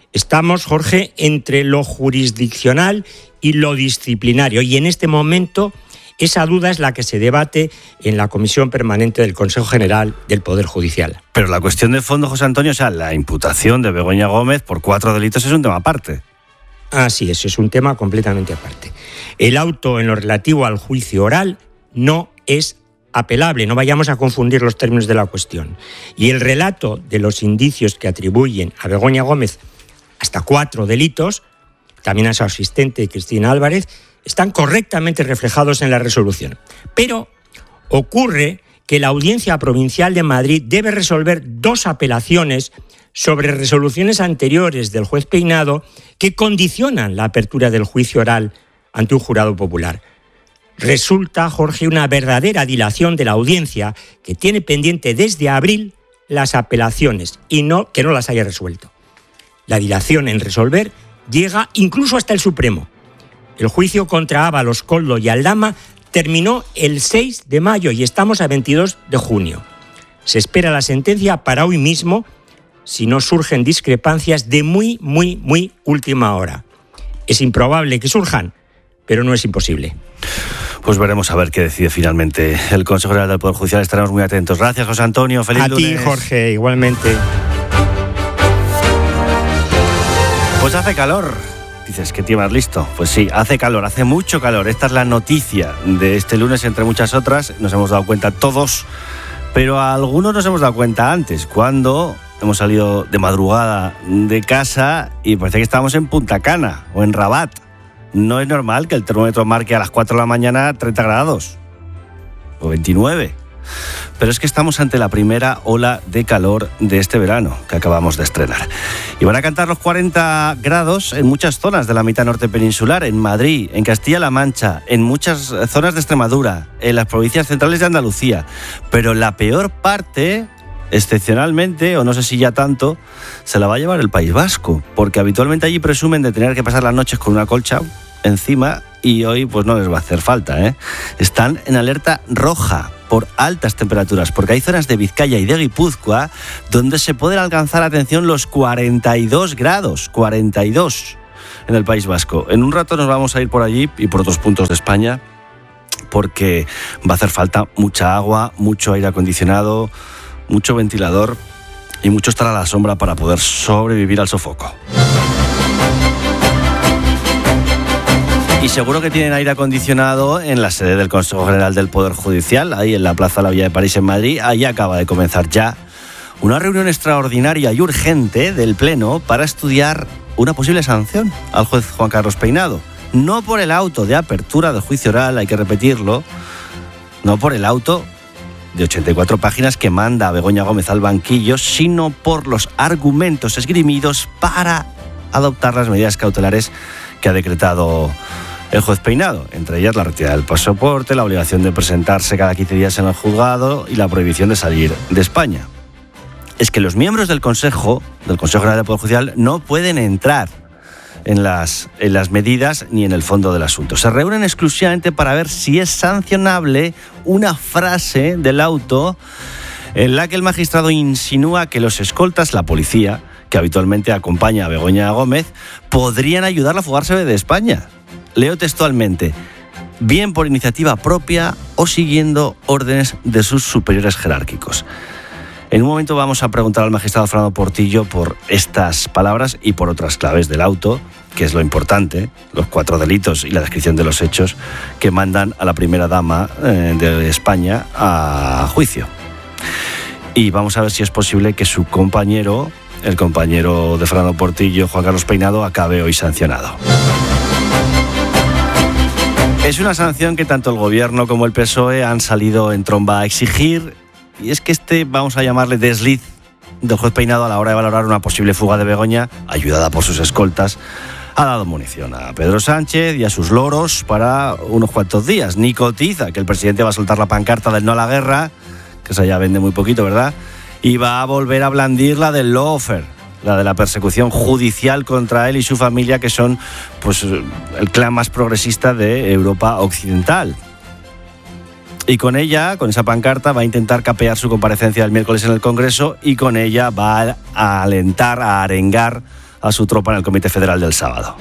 Estamos, Jorge, entre lo jurisdiccional y lo disciplinario, y en este momento esa duda es la que se debate en la Comisión Permanente del Consejo General del Poder Judicial. Pero la cuestión de fondo, José Antonio, o sea, la imputación de Begoña Gómez por cuatro delitos es un tema aparte. Así es, es un tema completamente aparte. El auto en lo relativo al juicio oral no es apelable, no vayamos a confundir los términos de la cuestión. Y el relato de los indicios que atribuyen a Begoña Gómez hasta cuatro delitos, también a su asistente Cristina Álvarez, están correctamente reflejados en la resolución. Pero ocurre que la Audiencia Provincial de Madrid debe resolver dos apelaciones sobre resoluciones anteriores del juez Peinado que condicionan la apertura del juicio oral ante un jurado popular. Resulta, Jorge, una verdadera dilación de la audiencia que tiene pendiente desde abril las apelaciones y no que no las haya resuelto. La dilación en resolver llega incluso hasta el Supremo. El juicio contra Ábalos, Koldo y Aldama terminó el seis de mayo y estamos a veintidós de junio. Se espera la sentencia para hoy mismo si no surgen discrepancias de muy, muy, muy última hora. Es improbable que surjan, pero no es imposible. Pues veremos a ver qué decide finalmente el Consejo General del Poder Judicial. Estaremos muy atentos. Gracias, José Antonio. Feliz a lunes. A ti, Jorge, igualmente. Pues hace calor. Dices, ¿qué tío más listo? Pues sí, hace calor, hace mucho calor. Esta es la noticia de este lunes, entre muchas otras. Nos hemos dado cuenta todos, pero a algunos nos hemos dado cuenta antes, cuando hemos salido de madrugada de casa y parece que estábamos en Punta Cana o en Rabat. No es normal que el termómetro marque a las cuatro de la mañana treinta grados o veintinueve. Pero es que estamos ante la primera ola de calor de este verano que acabamos de estrenar. Y van a cantar los cuarenta grados en muchas zonas de la mitad norte peninsular, en Madrid, en Castilla-La Mancha, en muchas zonas de Extremadura, en las provincias centrales de Andalucía. Pero la peor parte, excepcionalmente, o no sé si ya tanto, se la va a llevar el País Vasco, porque habitualmente allí presumen de tener que pasar las noches con una colcha encima y hoy pues no les va a hacer falta, ¿eh? Están en alerta roja por altas temperaturas, porque hay zonas de Vizcaya y de Guipúzcoa donde se pueden alcanzar, atención, los cuarenta y dos grados, cuarenta y dos en el País Vasco. En un rato nos vamos a ir por allí y por otros puntos de España, porque va a hacer falta mucha agua, mucho aire acondicionado, mucho ventilador y mucho estar a la sombra para poder sobrevivir al sofoco. Y seguro que tienen aire acondicionado en la sede del Consejo General del Poder Judicial, ahí en la Plaza La Villa de París en Madrid. Ahí acaba de comenzar ya una reunión extraordinaria y urgente del Pleno para estudiar una posible sanción al juez Juan Carlos Peinado. No por el auto de apertura del juicio oral, hay que repetirlo, no por el auto de ochenta y cuatro páginas que manda a Begoña Gómez al banquillo, sino por los argumentos esgrimidos para adoptar las medidas cautelares que ha decretado el juez Peinado, entre ellas la retirada del pasaporte, la obligación de presentarse cada quince días en el juzgado y la prohibición de salir de España. Es que los miembros del Consejo, del Consejo General del Poder Judicial, no pueden entrar en las, en las medidas ni en el fondo del asunto. Se reúnen exclusivamente para ver si es sancionable una frase del auto en la que el magistrado insinúa que los escoltas, la policía, que habitualmente acompaña a Begoña Gómez, podrían ayudarla a fugarse de España. Leo textualmente: bien por iniciativa propia o siguiendo órdenes de sus superiores jerárquicos. En un momento vamos a preguntar al magistrado Fernando Portillo por estas palabras y por otras claves del auto, que es lo importante, los cuatro delitos y la descripción de los hechos que mandan a la primera dama eh, de España a juicio. Y vamos a ver si es posible que su compañero, el compañero de Fernando Portillo, Juan Carlos Peinado, acabe hoy sancionado. Es una sanción que tanto el Gobierno como el P S O E han salido en tromba a exigir, y es que este, vamos a llamarle desliz del juez Peinado a la hora de valorar una posible fuga de Begoña, ayudada por sus escoltas, ha dado munición a Pedro Sánchez y a sus loros para unos cuantos días. Ni cotiza que el presidente va a soltar la pancarta del no a la guerra, que esa ya vende muy poquito, ¿verdad? Y va a volver a blandir la del lawfare, la de la persecución judicial contra él y su familia, que son pues el clan más progresista de Europa Occidental. Y con ella, con esa pancarta, va a intentar capear su comparecencia el miércoles en el Congreso y con ella va a alentar, a arengar a su tropa en el Comité Federal del sábado.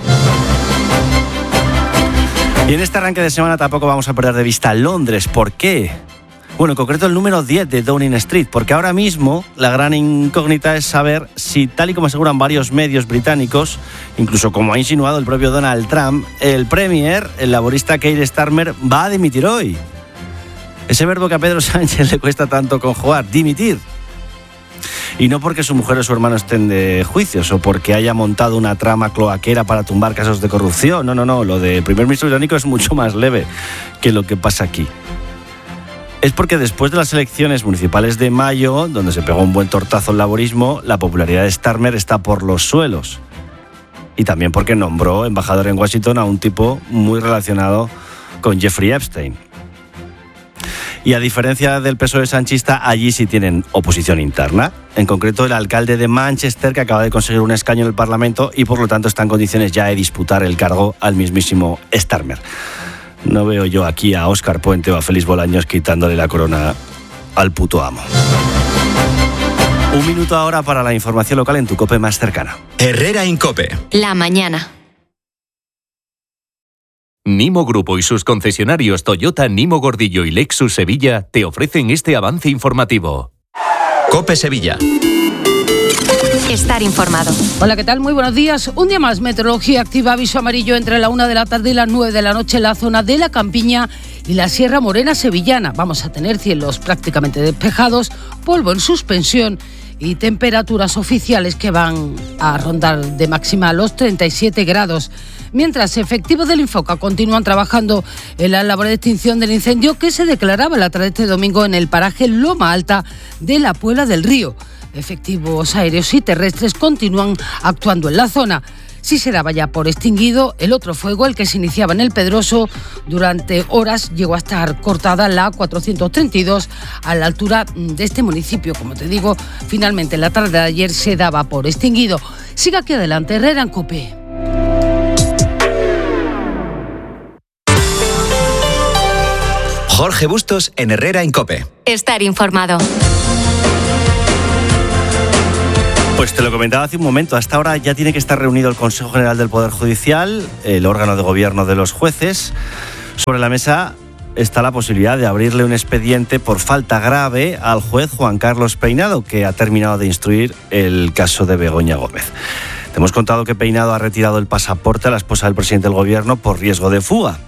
Y en este arranque de semana tampoco vamos a perder de vista Londres. ¿Por qué? Bueno, en concreto el número diez de Downing Street, porque ahora mismo la gran incógnita es saber si, tal y como aseguran varios medios británicos, incluso como ha insinuado el propio Donald Trump, el Premier, el laborista Keir Starmer, va a dimitir hoy. Ese verbo que a Pedro Sánchez le cuesta tanto conjugar, dimitir. Y no porque su mujer o su hermano estén de juicios o porque haya montado una trama cloaquera para tumbar casos de corrupción. No, no, no. Lo del primer ministro británico es mucho más leve que lo que pasa aquí. Es porque después de las elecciones municipales de mayo, donde se pegó un buen tortazo el laborismo, la popularidad de Starmer está por los suelos. Y también porque nombró embajador en Washington a un tipo muy relacionado con Jeffrey Epstein. Y a diferencia del P S O E sanchista, allí sí tienen oposición interna. En concreto, el alcalde de Manchester, que acaba de conseguir un escaño en el Parlamento y por lo tanto está en condiciones ya de disputar el cargo al mismísimo Starmer. No veo yo aquí a Óscar Puente o a Félix Bolaños quitándole la corona al puto amo. Un minuto ahora para la información local en tu COPE más cercana. Herrera Incope. La mañana. Nimo Grupo y sus concesionarios Toyota, Nimo Gordillo y Lexus Sevilla te ofrecen este avance informativo. COPE Sevilla. Estar informado. Hola, ¿qué tal? Muy buenos días. Un día más, meteorología activa aviso amarillo entre la una de la tarde y las nueve de la noche en la zona de la Campiña y la Sierra Morena sevillana. Vamos a tener cielos prácticamente despejados, polvo en suspensión y temperaturas oficiales que van a rondar de máxima los treinta y siete grados. Mientras, efectivos del Infoca continúan trabajando en la labor de extinción del incendio que se declaraba la tarde de este domingo en el paraje Loma Alta de la Puebla del Río. Efectivos aéreos y terrestres continúan actuando en la zona. Sí se daba ya por extinguido el otro fuego, el que se iniciaba en el Pedroso. Durante horas llegó a estar cortada la A cuatrocientos treinta y dos a la altura de este municipio. Como te digo, finalmente en la tarde de ayer se daba por extinguido. Siga aquí adelante, Herrera en COPE. Jorge Bustos en Herrera Incope. Estar informado. Pues te lo comentaba hace un momento, hasta ahora ya tiene que estar reunido el Consejo General del Poder Judicial, el órgano de gobierno de los jueces. Sobre la mesa está la posibilidad de abrirle un expediente por falta grave al juez Juan Carlos Peinado, que ha terminado de instruir el caso de Begoña Gómez. Te hemos contado que Peinado ha retirado el pasaporte a la esposa del presidente del gobierno por riesgo de fuga.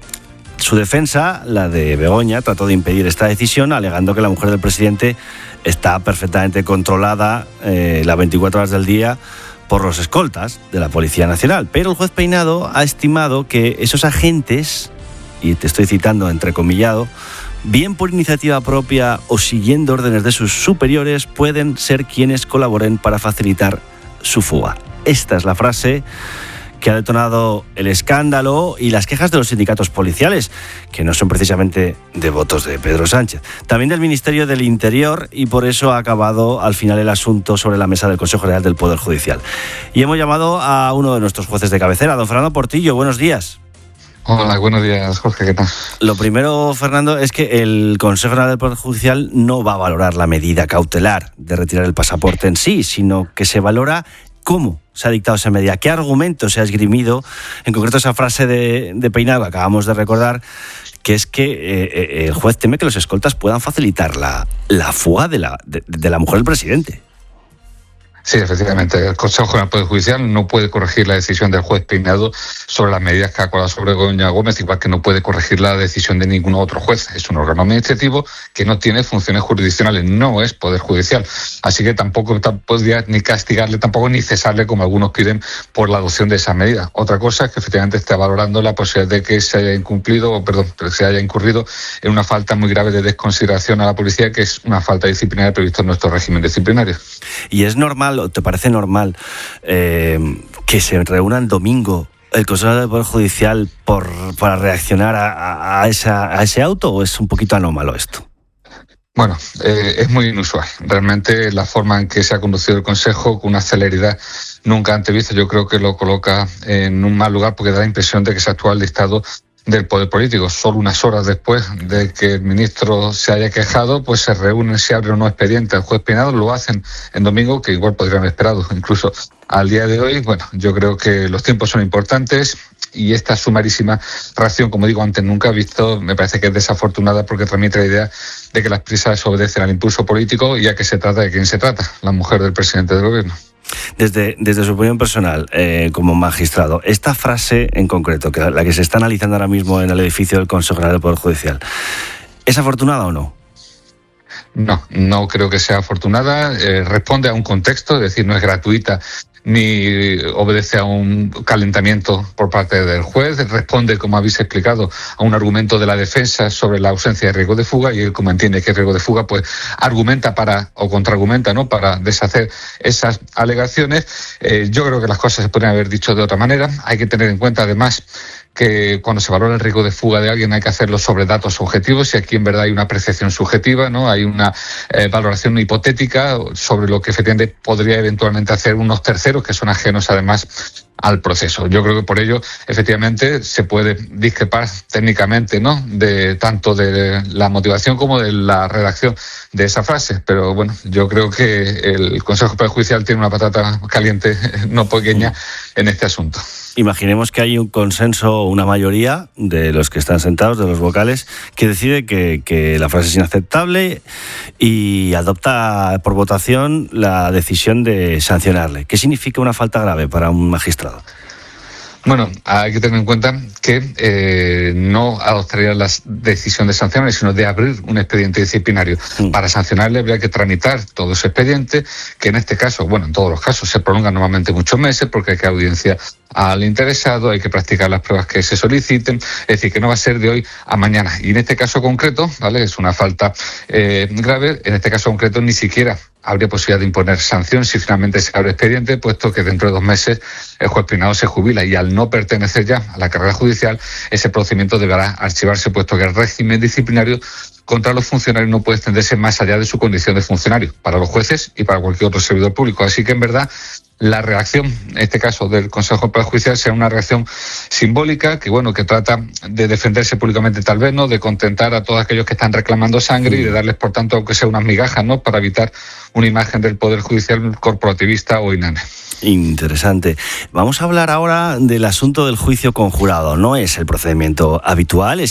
Su defensa, la de Begoña, trató de impedir esta decisión, alegando que la mujer del presidente está perfectamente controlada eh, las veinticuatro horas del día por los escoltas de la Policía Nacional. Pero el juez Peinado ha estimado que esos agentes, y te estoy citando entrecomillado, bien por iniciativa propia o siguiendo órdenes de sus superiores, pueden ser quienes colaboren para facilitar su fuga. Esta es la frase que ha detonado el escándalo y las quejas de los sindicatos policiales, que no son precisamente devotos de Pedro Sánchez. También del Ministerio del Interior, y por eso ha acabado al final el asunto sobre la mesa del Consejo General del Poder Judicial. Y hemos llamado a uno de nuestros jueces de cabecera, don Fernando Portillo. Buenos días. Hola, buenos días, Jorge, ¿qué tal? Lo primero, Fernando, es que el Consejo General del Poder Judicial no va a valorar la medida cautelar de retirar el pasaporte en sí, sino que se valora cómo se ha dictado esa medida, qué argumento se ha esgrimido, en concreto esa frase de, de Peinado que acabamos de recordar, que es que eh, el juez teme que los escoltas puedan facilitar la, la fuga de la, de, de la mujer del presidente. Sí, efectivamente. El Consejo General del Poder Judicial no puede corregir la decisión del juez Peinado sobre las medidas que ha acordado sobre Begoña Gómez, igual que no puede corregir la decisión de ningún otro juez. Es un órgano administrativo que no tiene funciones jurisdiccionales, no es Poder Judicial. Así que tampoco podría ni castigarle, tampoco ni cesarle, como algunos piden, por la adopción de esa medida. Otra cosa es que efectivamente está valorando la posibilidad de que se haya incumplido, o perdón, que se haya incurrido en una falta muy grave de desconsideración a la policía, que es una falta disciplinaria prevista en nuestro régimen disciplinario. Y es normal, ¿te parece normal eh, que se reúnan domingo el Consejo del Poder Judicial por, para reaccionar a, a, a, esa, a ese auto, o es un poquito anómalo esto? Bueno, eh, es muy inusual. Realmente la forma en que se ha conducido el Consejo, con una celeridad nunca antes vista, yo creo que lo coloca en un mal lugar, porque da la impresión de que se actúa al dictado del poder político. Solo unas horas después de que el ministro se haya quejado, pues se reúnen, se abre un nuevo expediente al juez Peinado, lo hacen en domingo, que igual podrían haber esperado incluso al día de hoy. Bueno, yo creo que los tiempos son importantes y esta sumarísima reacción, como digo, antes nunca visto, me parece que es desafortunada porque transmite la idea de que las prisas obedecen al impulso político y a que se trata de quién se trata, la mujer del presidente del gobierno. Desde, desde su opinión personal, eh, como magistrado, esta frase en concreto, que la, la que se está analizando ahora mismo en el edificio del Consejo General del Poder Judicial, ¿es afortunada o no? No, no creo que sea afortunada. Eh, responde a un contexto, es decir, no es gratuita ni obedece a un calentamiento por parte del juez. Responde, como habéis explicado, a un argumento de la defensa sobre la ausencia de riesgo de fuga, y él, como entiende que hay riesgo de fuga, pues argumenta para o contraargumenta, ¿no?, para deshacer esas alegaciones. Eh, yo creo que las cosas se podrían haber dicho de otra manera. Hay que tener en cuenta, además, que cuando se valora el riesgo de fuga de alguien hay que hacerlo sobre datos objetivos, y aquí en verdad hay una apreciación subjetiva, ¿no? Hay una eh, valoración hipotética sobre lo que efectivamente podría eventualmente hacer unos terceros que son ajenos además al proceso. Yo creo que por ello, efectivamente, se puede discrepar técnicamente, ¿no?, de tanto de la motivación como de la redacción de esa frase, pero bueno, yo creo que el Consejo Judicial tiene una patata caliente no pequeña en este asunto. Imaginemos que hay un consenso, una mayoría de los que están sentados, de los vocales, que decide que, que la frase es inaceptable y adopta por votación la decisión de sancionarle. ¿Qué significa una falta grave para un magistrado? Bueno, hay que tener en cuenta que eh, no adoptaría la decisión de sancionar, sino de abrir un expediente disciplinario. Mm. Para sancionarle habría que tramitar todo ese expediente, que en este caso, bueno, en todos los casos se prolonga normalmente muchos meses porque hay que audiencia al interesado, hay que practicar las pruebas que se soliciten, es decir, que no va a ser de hoy a mañana. Y en este caso concreto, ¿vale?, es una falta eh, grave. En este caso concreto ni siquiera habría posibilidad de imponer sanción si finalmente se abre expediente, puesto que dentro de dos meses el juez Peinado se jubila, y al no pertenecer ya a la carrera judicial, ese procedimiento deberá archivarse, puesto que el régimen disciplinario contra los funcionarios no puede extenderse más allá de su condición de funcionario, para los jueces y para cualquier otro servidor público. Así que, en verdad, la reacción, en este caso del Consejo Judicial, será una reacción simbólica que, bueno, que trata de defenderse públicamente, tal vez, ¿no?, de contentar a todos aquellos que están reclamando sangre y de darles, por tanto, aunque sea unas migajas, ¿no?, para evitar una imagen del Poder Judicial corporativista o inane. Interesante. Vamos a hablar ahora del asunto del juicio conjurado. No es el procedimiento habitual, es